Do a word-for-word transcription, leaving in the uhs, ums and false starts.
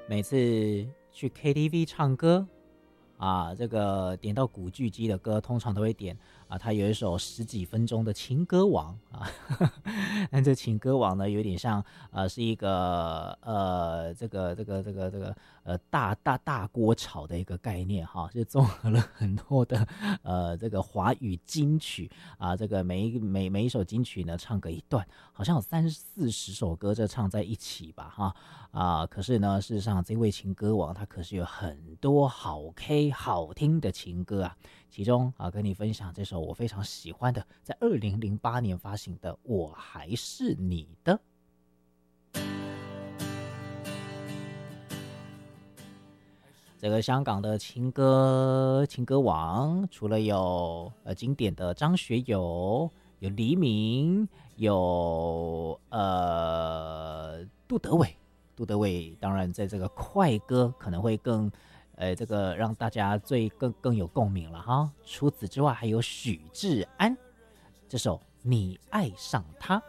每次去 K T V 唱歌啊，这个点到古巨基的歌，通常都会点啊，他有一首十几分钟的情歌王啊，但这情歌王呢，有点像呃，是一个呃，这个这个这个这个呃大大大锅炒的一个概念哈，就综合了很多的呃这个华语金曲啊，这个每一每每一首金曲呢，唱个一段，好像有三四十首歌这唱在一起吧哈啊，可是呢，事实上这位情歌王他可是有很多好 K 好听的情歌啊。其中啊，跟你分享这首我非常喜欢的，在二零零八年发行的《我还是你的》。这个香港的情歌情歌王，除了有呃经典的张学友，有黎明，有呃杜德伟。杜德伟当然在这个快歌可能会更。呃，这个让大家最更更有共鸣了哈。除此之外，还有许志安这首《你爱上他》。